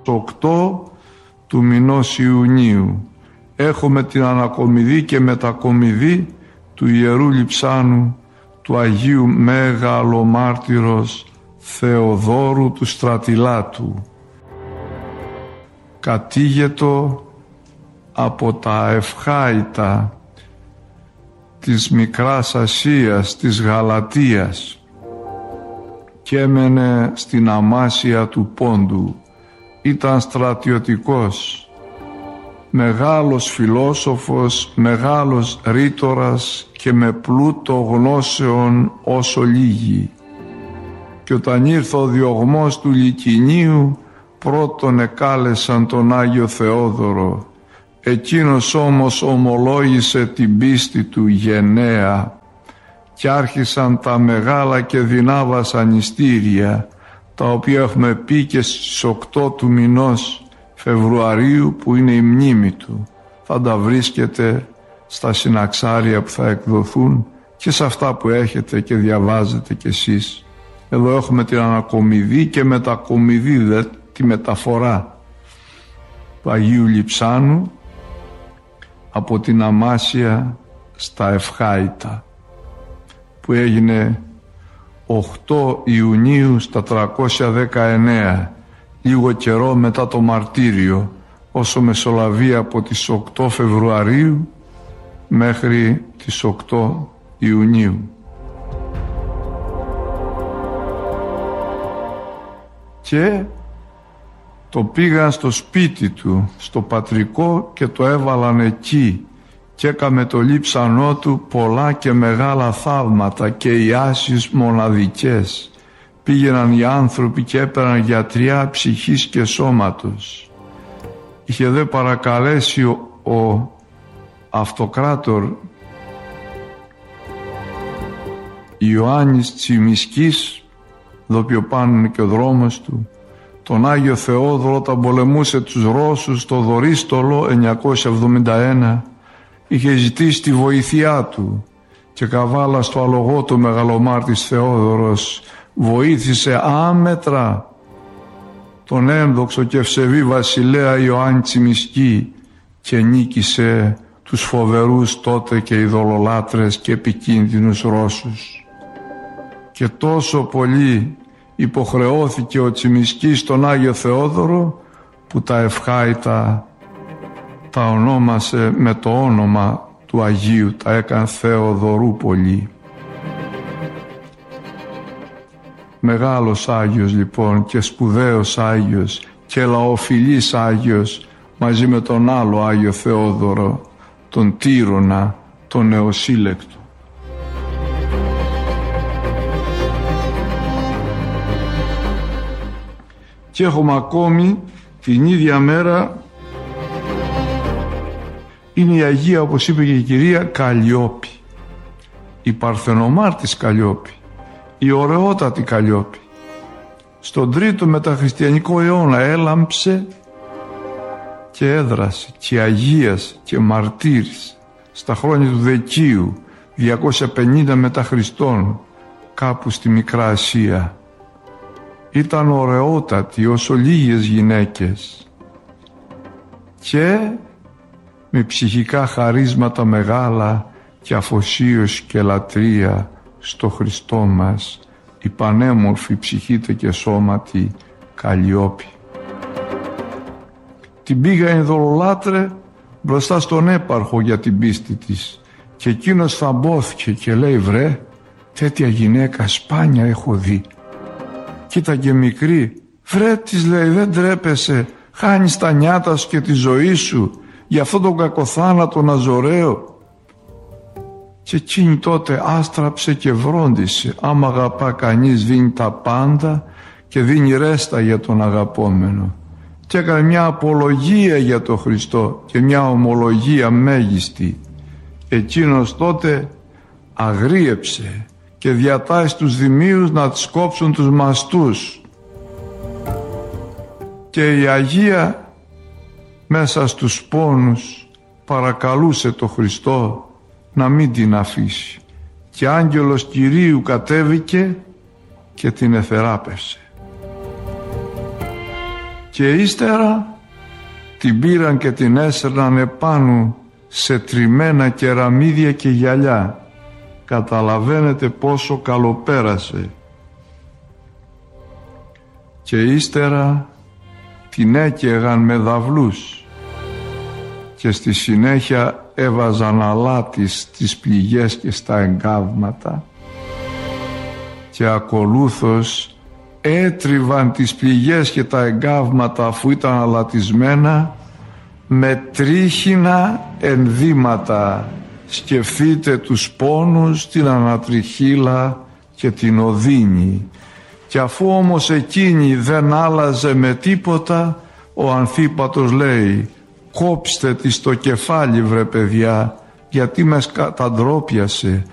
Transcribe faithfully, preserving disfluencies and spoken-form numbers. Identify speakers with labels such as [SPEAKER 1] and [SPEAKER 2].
[SPEAKER 1] οκτώ του μηνός Ιουνίου. Έχουμε την ανακομιδή και μετακομιδή του Ιερού Λειψάνου του Αγίου Μεγαλομάρτυρος Θεοδόρου του Στρατιλάτου. Κατήγετο από τα ευχάητα της Μικράς Ασίας, της Γαλατίας, και έμενε στην Αμάσια του Πόντου. Ήταν στρατιωτικός, μεγάλος φιλόσοφος, μεγάλος ρήτορας και με πλούτο γνώσεων όσο λίγοι. Και όταν ήρθε ο διωγμός του Λυκεινίου, πρώτον εκάλεσαν τον Άγιο Θεόδωρο. Εκείνος όμως ομολόγησε την πίστη του γενναία και άρχισαν τα μεγάλα και δεινά βασανιστήρια, τα οποία έχουμε πει και στις οκτώ του μηνός Φεβρουαρίου, που είναι η μνήμη του. Θα τα βρίσκετε στα συναξάρια που θα εκδοθούν και σε αυτά που έχετε και διαβάζετε κι εσείς. Εδώ έχουμε την ανακομιδή και μετακομιδή, δε, τη μεταφορά του Αγίου Λειψάνου από την Αμάσια στα Ευχάητα, που έγινε οκτώ Ιουνίου στα τριακόσια δεκαεννέα, λίγο καιρό μετά το μαρτύριο, όσο μεσολαβεί από τις οκτώ Φεβρουαρίου μέχρι τις οκτώ Ιουνίου. Και το πήγαν στο σπίτι του, στο πατρικό, και το έβαλαν εκεί και έκαμε το λείψανό του πολλά και μεγάλα θαύματα και ιάσεις μοναδικές. Πήγαιναν οι άνθρωποι και έπαιρναν γιατριά ψυχής και σώματος. Είχε δε παρακαλέσει ο, ο αυτοκράτορ Ιωάννης Τσιμισκής, εδώ οποίο πάνω είναι και ο δρόμος του, τον Άγιο Θεόδωρο, όταν πολεμούσε τους Ρώσους στο Δωρίστολο εννιακόσια εβδομήντα ένα, είχε ζητήσει τη βοήθειά του και καβάλα στο αλογό του Μεγαλομάρτης Θεόδωρος βοήθησε άμετρα τον ένδοξο και ευσεβή βασιλέα Ιωάννη Τσιμισκή και νίκησε τους φοβερούς τότε και ειδωλολάτρες και επικίνδυνους Ρώσους. Και τόσο πολύ υποχρεώθηκε ο Τσιμισκής στον Άγιο Θεόδωρο που τα ευχάητα τα ονόμασε με το όνομα του Αγίου, τα έκανε Θεοδωρούπολη. Μεγάλος Άγιος λοιπόν και σπουδαίος Άγιος και λαοφιλής Άγιος, μαζί με τον άλλο Άγιο Θεόδωρο, τον Τύρονα, τον Νεοσύλλεκτο. Και έχουμε ακόμη την ίδια μέρα, είναι η Αγία, όπως είπε και η κυρία, Καλλιόπη, η Παρθενομάρτης Καλλιόπη, η ωραιότατη Καλλιόπη. Στον τρίτο μεταχριστιανικό αιώνα έλαμψε και έδρασε και αγίασε και μαρτύρησε στα χρόνια του Δεκίου διακόσια πενήντα μετά Χριστόν, κάπου στη Μικρά Ασία. Ήταν ωραιότατη όσο λίγες γυναίκες και με ψυχικά χαρίσματα μεγάλα και αφοσίωση και λατρεία στο Χριστό μας, η πανέμορφη ψυχήτε και σώματι Καλλιόπη. Την πήγα ειδωλολάτρε μπροστά στον έπαρχο για την πίστη της και εκείνος θαμπόθηκε και λέει, βρε, τέτοια γυναίκα σπάνια έχω δει. Κοίτα και μικρή, βρε, της λέει, δεν τρέπεσαι, χάνεις τα νιάτα σου και τη ζωή σου για αυτόν τον κακοθάνατο Ναζωραίο. Και εκείνη τότε άστραψε και βρόντισε. Άμα αγαπά κανείς δίνει τα πάντα και δίνει ρέστα για τον αγαπόμενο. Και έκανε μια απολογία για τον Χριστό και μια ομολογία μέγιστη. Εκείνος τότε αγρίεψε και διατάσσει τους δημίους να τις κόψουν τους μαστούς. Και η Αγία μέσα στους πόνους παρακαλούσε το Χριστό να μην την αφήσει. Και άγγελος Κυρίου κατέβηκε και την εθεράπευσε. και ύστερα την πήραν και την έσερναν επάνω σε τριμμένα κεραμίδια και γυαλιά. Καταλαβαίνετε πόσο καλοπέρασε. Και ύστερα την έκαιγαν με δαυλούς και στη συνέχεια έβαζαν αλάτις στις πληγές και στα εγκάβματα και ακολούθως έτριβαν τις πληγές και τα εγκάβματα αφού ήταν αλατισμένα με τρίχινα ενδύματα. Σκεφτείτε τους πόνους, την ανατριχύλα και την οδύνη. Και αφού όμως εκείνη δεν άλλαζε με τίποτα, ο Ανθίπατος λέει «Κόψτε τη στο κεφάλι βρε παιδιά, γιατί με καταντρόπιασε,